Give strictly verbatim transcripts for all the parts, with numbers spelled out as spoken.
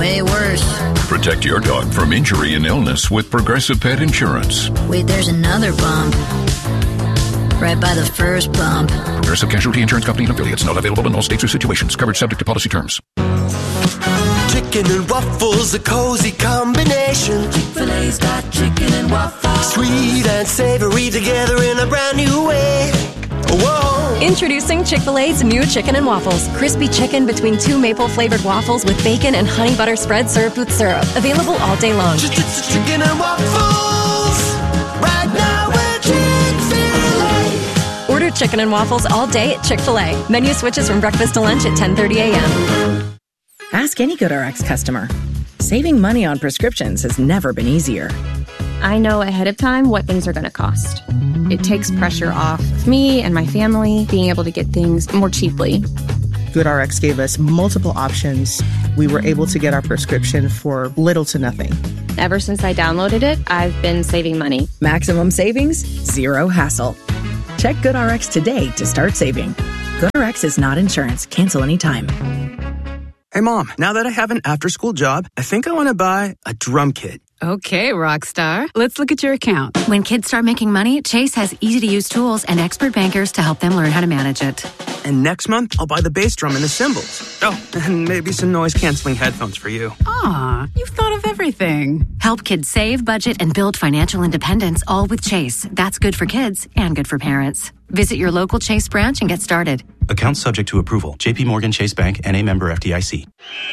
way worse. Protect your dog from injury and illness with Progressive Pet Insurance. Wait, there's another bump. Right by the first bump. Progressive Casualty Insurance Company and affiliates. Not available in all states or situations. Coverage subject to policy terms. Chicken and waffles, a cozy combination. Chick-fil-A's got chicken and waffles. Sweet and savory together in a brand new way. Whoa! Introducing Chick-fil-A's new chicken and waffles. Crispy chicken between two maple-flavored waffles with bacon and honey butter spread served with syrup. Available all day long. Chicken and waffles. Right now at Chick-fil-A. Order chicken and waffles all day at Chick-fil-A. Menu switches from breakfast to lunch at ten thirty a.m. Ask any GoodRx customer. Saving money on prescriptions has never been easier. I know ahead of time what things are going to cost. It takes pressure off of me and my family being able to get things more cheaply. GoodRx gave us multiple options. We were able to get our prescription for little to nothing. Ever since I downloaded it, I've been saving money. Maximum savings, zero hassle. Check GoodRx today to start saving. GoodRx is not insurance. Cancel anytime. Hey, Mom, now that I have an after-school job, I think I want to buy a drum kit. Okay, Rockstar. Let's look at your account. When kids start making money, Chase has easy-to-use tools and expert bankers to help them learn how to manage it. And next month, I'll buy the bass drum and the cymbals. Oh, and maybe some noise-canceling headphones for you. Aw, you've thought of everything. Help kids save, budget, and build financial independence, all with Chase. That's good for kids and good for parents. Visit your local Chase branch and get started. Account subject to approval. J P Morgan Chase Bank, N A member F D I C.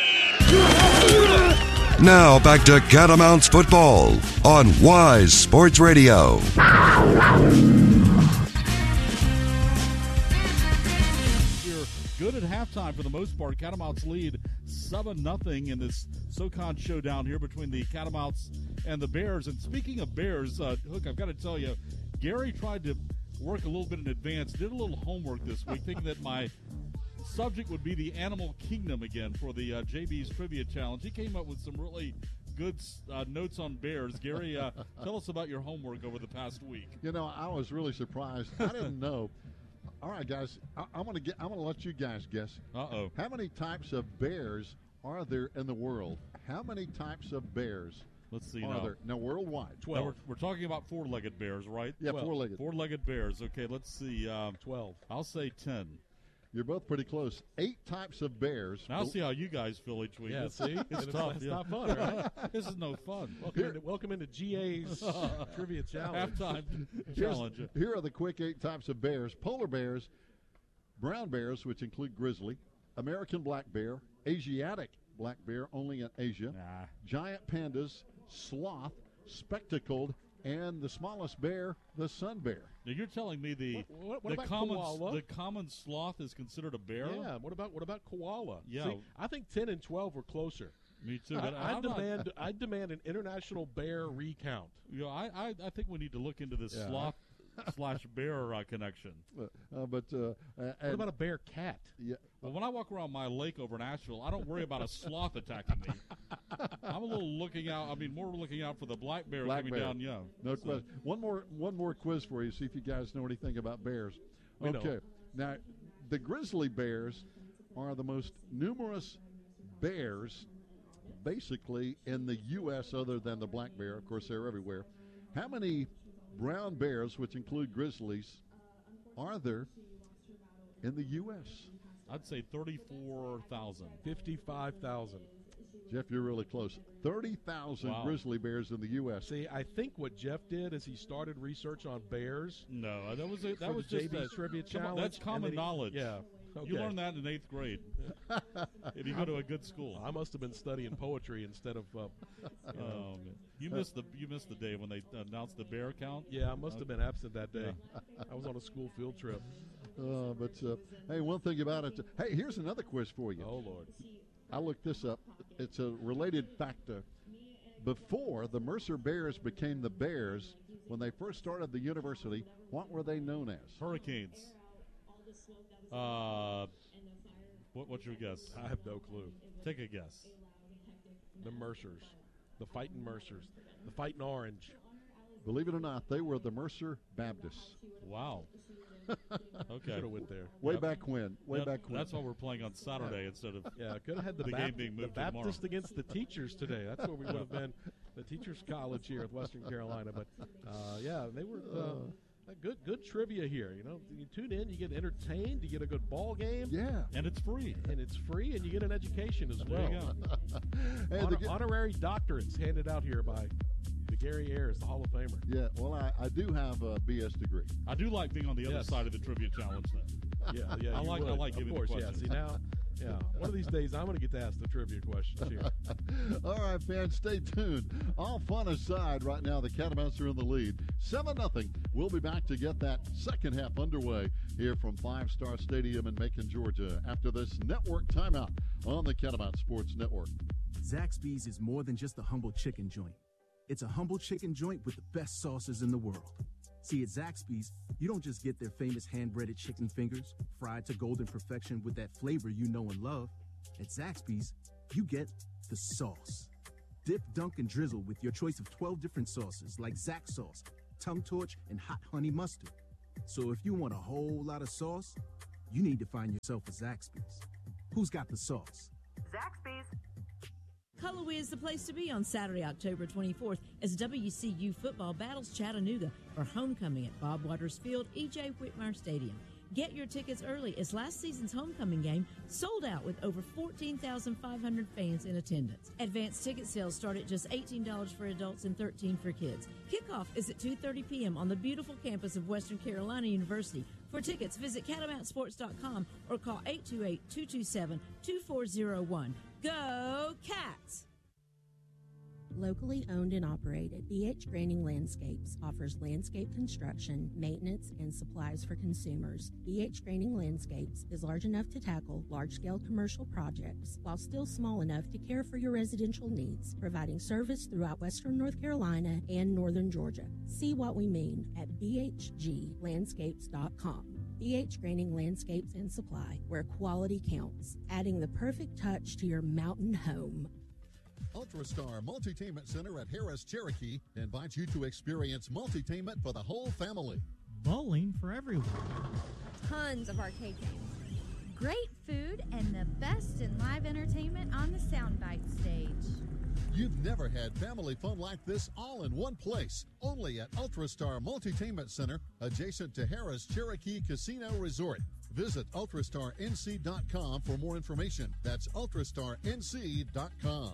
Now back to Catamounts football on Wise Sports Radio. We're good at halftime for the most part. Catamounts lead seven nothing in this SoCon showdown here between the Catamounts and the Bears. And speaking of Bears, uh, Hook, I've got to tell you, Gary tried to work a little bit in advance, did a little homework this week, thinking that my subject would be the Animal Kingdom again for the uh, J B's Trivia Challenge. He came up with some really good uh, notes on bears. Gary, uh, tell us about your homework over the past week. You know, I was really surprised. I didn't know. All right, guys, I, I'm gonna get. I'm gonna let you guys guess. Uh oh. How many types of bears are there in the world? How many types of bears? Let's see are now. there? Now, worldwide. twelve. Now we're, we're talking about four-legged bears, right? Yeah, twelve. four-legged. Four-legged bears. Okay, let's see. Um, twelve. I'll say ten. You're both pretty close. Eight types of bears. Now I'll see how you guys feel each week. Yeah, it's, see? It's it's tough. It's yeah. not fun, right? This is no fun. Welcome, into, welcome into G A's Trivia Challenge. Halftime Here's, challenge. Here are the quick eight types of bears. Polar bears, brown bears, which include grizzly, American black bear, Asiatic black bear, only in Asia, nah. giant pandas, sloth, spectacled, and the smallest bear, the sun bear. Now you're telling me the what, what, what the about common koala? the common sloth is considered a bear? Yeah. What about what about koala? Yeah. See, I think ten and twelve were closer. Me too. I, But I I'm demand not, I demand an international bear recount. You know, I, I I think we need to look into this Yeah. sloth slash bear uh, connection. Uh, but uh, What about a bear cat? Yeah. Well, when I walk around my lake over in Asheville, I don't worry about a sloth attacking me. I'm a little looking out. I mean, more looking out for the black bear Black coming bear. down. Yeah. No So- question. One more, one more quiz for you. See if you guys know anything about bears. We okay. don't. Now, the grizzly bears are the most numerous bears, basically in the U S other than the black bear. Of course, they're everywhere. How many brown bears, which include grizzlies, are there in the U S? I'd say thirty-four thousand. Fifty-five thousand. Jeff, you're really close. thirty thousand Wow. grizzly bears in the U S. See, I think what Jeff did is he started research on bears. No, that was a, that for was the just J B's a, Trivia come on, Challenge. that's and common then he- knowledge. Yeah. Okay. You learned that in eighth grade. If you go to a good school. I must have been studying poetry instead of. Uh, you know. Oh, man. You missed the you missed the day when they announced the bear count. Yeah, I must have been absent that day. I was on a school field trip. Uh, but, uh, hey, one thing about it. Hey, here's another quiz for you. Oh, Lord. I looked this up. It's a related factor. Before the Mercer Bears became the Bears, when they first started the university, what were they known as? Hurricanes. Uh, what, what's your guess? I have no clue. Take a guess. The Mercers. The Fighting Mercers. The Fighting Orange. Believe it or not, they were the Mercer Baptists. Wow. Okay. Should have went there. Way Yep. back when. Way That- back when. That's why we're playing on Saturday instead of Yeah, could have had the, the Bap- game being moved the to tomorrow. Baptist against the teachers today. That's where we would have been, the Teachers College here at Western Carolina. But uh, yeah, they were uh, a good good trivia here. You know, you tune in, you get entertained, you get a good ball game. Yeah, and it's free, and it's free, and you get an education as well. There you go. Hey, Honor- the- honorary doctorates handed out here by the Gary Ayers, the Hall of Famer. Yeah, well, I, I do have a B S degree. I do like being on the other Yes. side of the trivia challenge. Then. Yeah, yeah. I you like I would. like of giving course, the yeah. questions. See now, yeah. One of these days, I'm going to get to ask the trivia questions here. All right, fans, stay tuned. All fun aside, right now the Catamounts are in the lead, seven nothing. We'll be back to get that second half underway here from Five Star Stadium in Macon, Georgia, after this network timeout on the Catamount Sports Network. Zaxby's is more than just a humble chicken joint. It's a humble chicken joint with the best sauces in the world. See, at Zaxby's, you don't just get their famous hand-breaded chicken fingers, fried to golden perfection with that flavor you know and love. At Zaxby's, you get the sauce. Dip, dunk, and drizzle with your choice of twelve different sauces like Zax sauce, tongue torch, and hot honey mustard. So if you want a whole lot of sauce, you need to find yourself a Zaxby's. Who's got the sauce? Zaxby's. Cullowhee is the place to be on Saturday, October twenty-fourth, as W C U football battles Chattanooga for homecoming at Bob Waters Field, E J Whitmire Stadium. Get your tickets early as last season's homecoming game sold out with over fourteen thousand five hundred fans in attendance. Advanced ticket sales start at just eighteen dollars for adults and thirteen dollars for kids. Kickoff is at two thirty p.m. on the beautiful campus of Western Carolina University. For tickets, visit catamount sports dot com or call eight two eight, two two seven, two four zero one. Go Cats! Locally owned and operated, B H Granning Landscapes offers landscape construction, maintenance, and supplies for consumers. B H Granning Landscapes is large enough to tackle large-scale commercial projects while still small enough to care for your residential needs, providing service throughout western North Carolina and northern Georgia. See what we mean at b h g landscapes dot com. B H Granning Landscapes and Supply, where quality counts, adding the perfect touch to your mountain home. UltraStar Multitainment Center at Harris Cherokee invites you to experience multitainment for the whole family. Bowling for everyone. Tons of arcade games. Great food and the best in live entertainment on the Soundbite stage. You've never had family fun like this all in one place. Only at UltraStar Multitainment Center, adjacent to Harris Cherokee Casino Resort. Visit ultrastar n c dot com for more information. That's ultrastar n c dot com.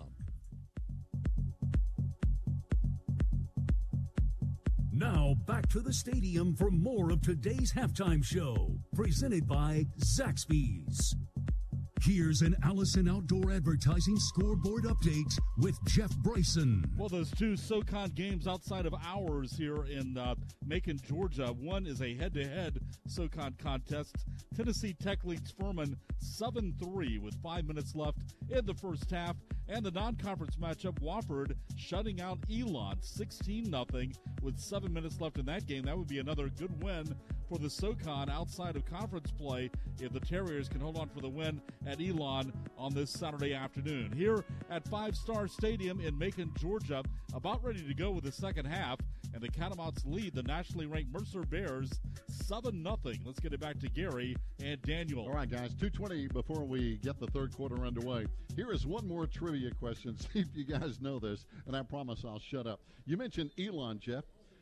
Now back to the stadium for more of today's halftime show, presented by Zaxby's. Here's an Allison Outdoor Advertising scoreboard update with Jeff Bryson. Well, those two SoCon games outside of ours here in uh, Macon, Georgia. One is a head-to-head SoCon contest. Tennessee Tech leads Furman seven three with five minutes left in the first half. And the non-conference matchup, Wofford shutting out Elon sixteen nothing with seven minutes left in that game. That would be another good win for the SoCon outside of conference play if the Terriers can hold on for the win at Elon on this Saturday afternoon. Here at Five Star Stadium in Macon, Georgia, about ready to go with the second half, and the Catamounts lead the nationally ranked Mercer Bears seven nothing. Let's get it back to Gary and Daniel. All right, guys, two twenty before we get the third quarter underway. Here is one more trivia question. See if you guys know this, and I promise I'll shut up. You mentioned Elon, Jeff.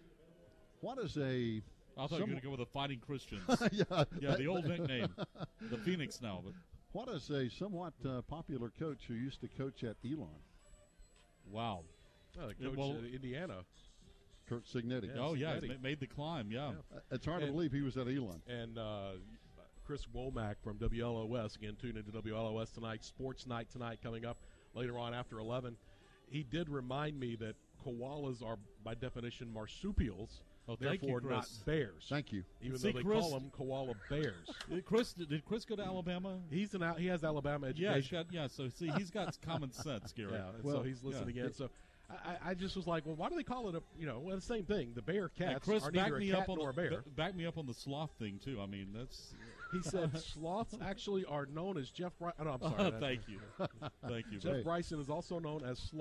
What is a... I thought some... you were going to go with the Fighting Christians. yeah, yeah, the old nickname, the Phoenix now. But what is a somewhat uh, popular coach who used to coach at Elon? Wow. Oh, the coach well, at Indiana. Kurt Signetti. Yes, oh, yeah, Signetti. Made the climb, yeah. yeah. It's hard and, to believe he was at Elon. And uh, Chris Womack from W L O S, again, tune into W L O S tonight, Sports Night tonight coming up later on after eleven. He did remind me that koalas are, by definition, marsupials. Oh, therefore, you, not bears. Thank you. Even See, though they Chris, call them koala bears. Did Chris, did Chris go to Alabama? He's an he has Alabama education. Yeah, he's got, yeah. So see, he's got common sense, Gary. Yeah, well, so he's listening yeah. in. So I, I just was like, well, why do they call it a you know well the same thing? The bear cats and Chris, are back neither me a cat up on nor the, a bear. Back me up on the sloth thing too. I mean, that's. He said sloths actually are known as Jeff. Bry- oh, no, I'm sorry. Uh, thank you, thank you. Jeff hey. Bryson is also known as Sloth.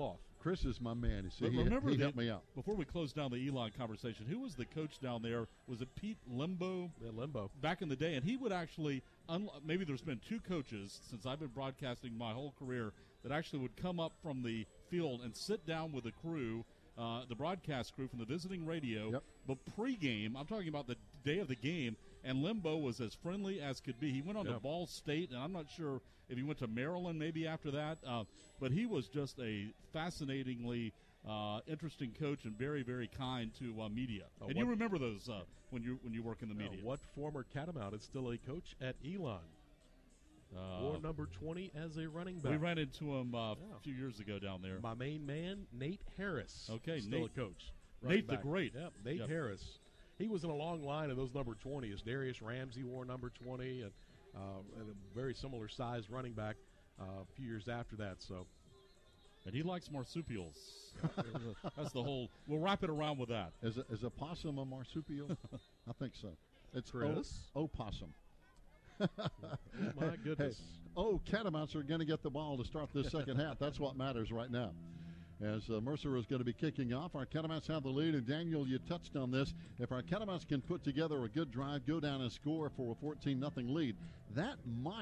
Chris is my man. See, But he, remember he the- helped me out. Before we close down the Elon conversation, who was the coach down there? Was it Pete Limbo? Yeah, Limbo. Back in the day, and he would actually, un- maybe there's been two coaches since I've been broadcasting my whole career that actually would come up from the field and sit down with the crew, uh, the broadcast crew from the visiting radio. Yep. But pregame, I'm talking about the day of the game, and Limbo was as friendly as could be. He went on Yeah. to Ball State, and I'm not sure if he went to Maryland maybe after that, uh, but he was just a fascinatingly uh, interesting coach and very, very kind to uh, media. Oh, and what- you remember those uh, when you when you work in the Now, media. what former Catamount is still a coach at Elon? Uh, Or number twenty as a running back. We ran into him uh, Yeah. a few years ago down there. My main man, Nate Harris. Okay, still Nate- a coach. Nate Running the back. Great. Yep, Nate Yep. Harris. He was in a long line of those number twenty. As Darius Ramsey wore number twenty, and, uh, and a very similar sized running back uh, a few years after that. So, and he likes marsupials. That's the whole. We'll wrap it around with that. Is a, is a possum a marsupial? I think so. It's Chris? O, opossum. oh my goodness. Hey, oh, Catamounts are going to get the ball to start this second half. That's what matters right now. As uh, Mercer is going to be kicking off, our Catamounts have the lead. And Daniel, you touched on this. If our Catamounts can put together a good drive, go down and score for a fourteen nothing lead, that might